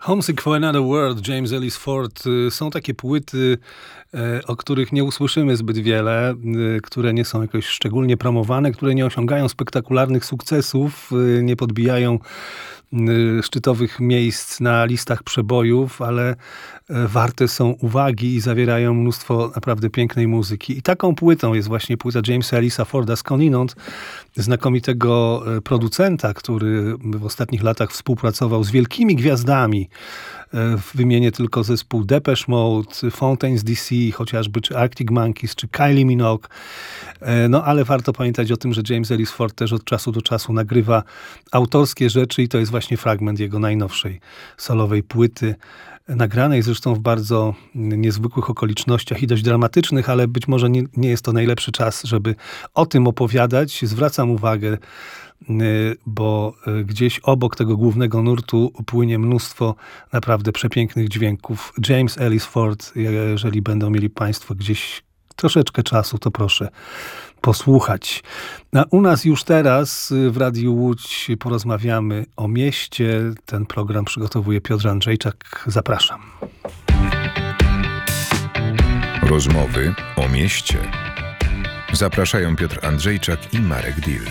Homesick for Another World, James Ellis Ford. Są takie płyty, o których nie usłyszymy zbyt wiele, które nie są jakoś szczególnie promowane, które nie osiągają spektakularnych sukcesów, nie podbijają szczytowych miejsc na listach przebojów, ale warte są uwagi i zawierają mnóstwo naprawdę pięknej muzyki. I taką płytą jest właśnie płyta Jamesa Ellisa Forda skądinąd, znakomitego producenta, który w ostatnich latach współpracował z wielkimi gwiazdami. Wymienię tylko zespół Depeche Mode, Fountains DC, chociażby, czy Arctic Monkeys, czy Kylie Minogue. No ale warto pamiętać o tym, że James Ellis Ford też od czasu do czasu nagrywa autorskie rzeczy i to jest właśnie fragment jego najnowszej solowej płyty, nagranej zresztą w bardzo niezwykłych okolicznościach i dość dramatycznych, ale być może nie jest to najlepszy czas, żeby o tym opowiadać. Zwracam uwagę, bo gdzieś obok tego głównego nurtu płynie mnóstwo naprawdę przepięknych dźwięków. James Ellis Ford, jeżeli będą mieli Państwo gdzieś troszeczkę czasu, to proszę posłuchać. A u nas już teraz w Radiu Łódź porozmawiamy o mieście. Ten program przygotowuje Piotr Andrzejczak. Zapraszam. Rozmowy o mieście. Zapraszają Piotr Andrzejczak i Marek Dill.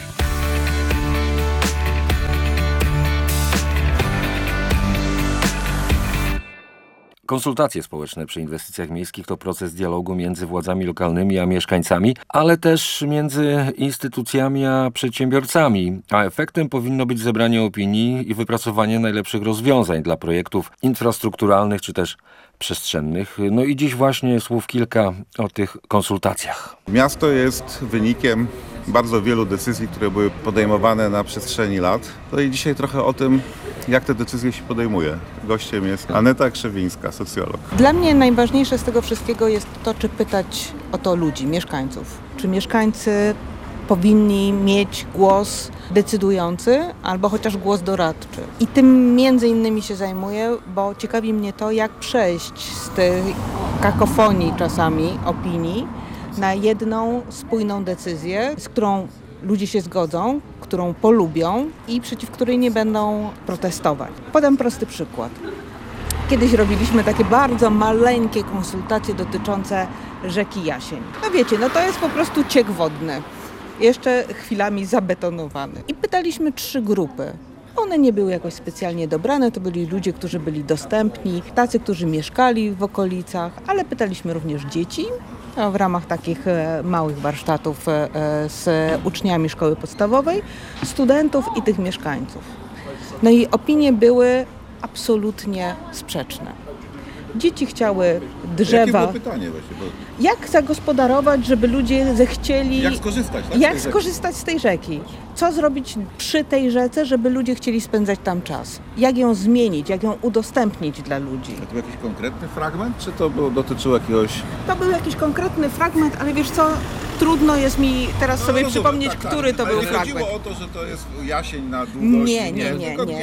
Konsultacje społeczne przy inwestycjach miejskich to proces dialogu między władzami lokalnymi a mieszkańcami, ale też między instytucjami a przedsiębiorcami. A efektem powinno być zebranie opinii i wypracowanie najlepszych rozwiązań dla projektów infrastrukturalnych czy też przestrzennych. No i dziś właśnie słów kilka o tych konsultacjach. Miasto jest wynikiem bardzo wielu decyzji, które były podejmowane na przestrzeni lat. No i dzisiaj trochę o tym, jak te decyzje się podejmuje. Gościem jest Aneta Krzewińska, socjolog. Dla mnie najważniejsze z tego wszystkiego jest to, czy pytać o to ludzi, mieszkańców. Czy mieszkańcy powinni mieć głos decydujący albo chociaż głos doradczy. I tym między innymi się zajmuję, bo ciekawi mnie to, jak przejść z tej kakofonii czasami opinii na jedną spójną decyzję, z którą ludzie się zgodzą, którą polubią i przeciw której nie będą protestować. Podam prosty przykład. Kiedyś robiliśmy takie bardzo maleńkie konsultacje dotyczące rzeki Jasień. No wiecie, no to jest po prostu ciek wodny, jeszcze chwilami zabetonowany. I pytaliśmy 3 grupy. One nie były jakoś specjalnie dobrane, to byli ludzie, którzy byli dostępni, tacy, którzy mieszkali w okolicach, ale pytaliśmy również dzieci w ramach takich małych warsztatów z uczniami szkoły podstawowej, studentów i tych mieszkańców. No i opinie były absolutnie sprzeczne. Dzieci chciały drzewa. Jakie było pytanie właśnie? Jak zagospodarować, żeby ludzie zechcieli... Jak skorzystać, tak? Jak skorzystać z tej rzeki? Co zrobić przy tej rzece, żeby ludzie chcieli spędzać tam czas? Jak ją zmienić? Jak ją udostępnić dla ludzi? A to był jakiś konkretny fragment, czy to dotyczyło jakiegoś... To był jakiś konkretny fragment, ale wiesz co? Trudno jest mi teraz sobie przypomnieć, który to był fragment. Nie chodziło o to, że to jest jasień na długość. Nie.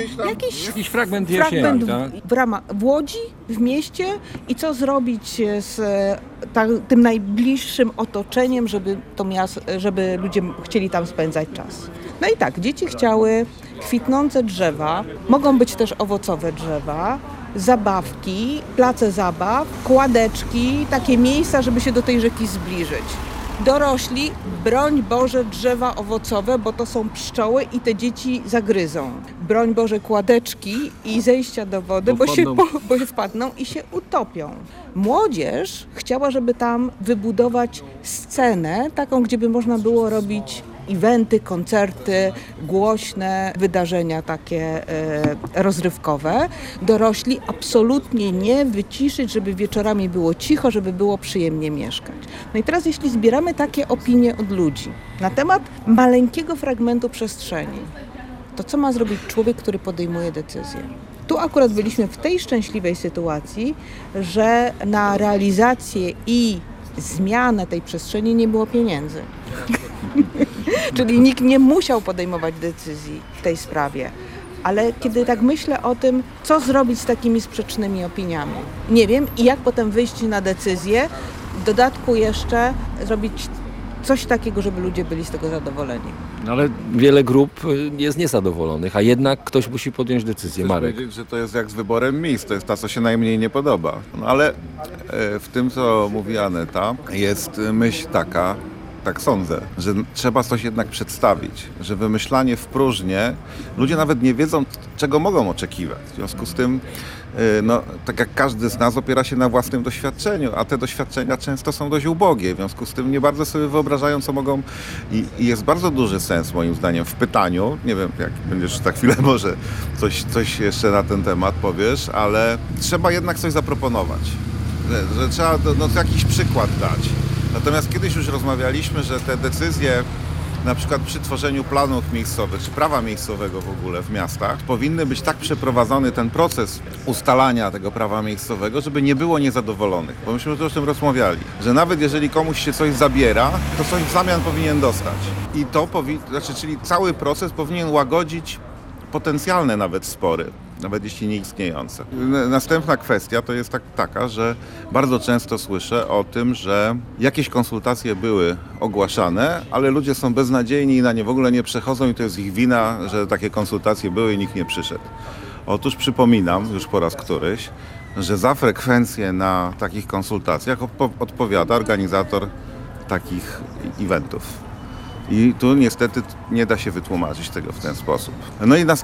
Jakiś fragment jesieni, tak? W Łodzi, w mieście i co zrobić z tym najbliższym otoczeniem, żeby ludzie chcieli tam spędzać czas. No i tak, dzieci chciały kwitnące drzewa, mogą być też owocowe drzewa, zabawki, place zabaw, kładeczki, takie miejsca, żeby się do tej rzeki zbliżyć. Dorośli, broń Boże, drzewa owocowe, bo to są pszczoły i te dzieci zagryzą. Broń Boże, kładeczki i zejścia do wody, bo się wpadną i się utopią. Młodzież chciała, żeby tam wybudować scenę, taką, gdzie by można było robić eventy, koncerty, głośne wydarzenia takie rozrywkowe. Dorośli absolutnie nie, wyciszyć, żeby wieczorami było cicho, żeby było przyjemnie mieszkać. No i teraz jeśli zbieramy takie opinie od ludzi na temat maleńkiego fragmentu przestrzeni, to co ma zrobić człowiek, który podejmuje decyzję? Tu akurat byliśmy w tej szczęśliwej sytuacji, że na realizację i zmianę tej przestrzeni nie było pieniędzy. Czyli nikt nie musiał podejmować decyzji w tej sprawie. Ale kiedy tak myślę o tym, co zrobić z takimi sprzecznymi opiniami, nie wiem i jak potem wyjść na decyzję, w dodatku jeszcze zrobić coś takiego, żeby ludzie byli z tego zadowoleni. No ale wiele grup jest niezadowolonych, a jednak ktoś musi podjąć decyzję. Chcesz Marek. powiedzieć, że to jest jak z wyborem miejsc, to jest ta, co się najmniej nie podoba. No ale w tym, co mówi Aneta, jest myśl taka, tak sądzę, że trzeba coś jednak przedstawić, że wymyślanie w próżnię, ludzie nawet nie wiedzą, czego mogą oczekiwać. W związku z tym, no, tak jak każdy z nas opiera się na własnym doświadczeniu, a te doświadczenia często są dość ubogie, w związku z tym nie bardzo sobie wyobrażają, co mogą i jest bardzo duży sens moim zdaniem w pytaniu, nie wiem, jak będziesz za chwilę może coś jeszcze na ten temat powiesz, ale trzeba jednak coś zaproponować, że trzeba jakiś przykład dać. Natomiast kiedyś już rozmawialiśmy, że te decyzje, na przykład przy tworzeniu planów miejscowych, czy prawa miejscowego w ogóle w miastach, powinny być tak przeprowadzony ten proces ustalania tego prawa miejscowego, żeby nie było niezadowolonych. Bo myśmy już o tym rozmawiali, że nawet jeżeli komuś się coś zabiera, to coś w zamian powinien dostać. I to czyli cały proces powinien łagodzić potencjalne nawet spory, nawet jeśli nie istniejące. Następna kwestia to jest taka, że bardzo często słyszę o tym, że jakieś konsultacje były ogłaszane, ale ludzie są beznadziejni i na nie w ogóle nie przechodzą i to jest ich wina, że takie konsultacje były i nikt nie przyszedł. Otóż przypominam już po raz któryś, że za frekwencję na takich konsultacjach odpowiada organizator takich eventów. I tu niestety nie da się wytłumaczyć tego w ten sposób. No i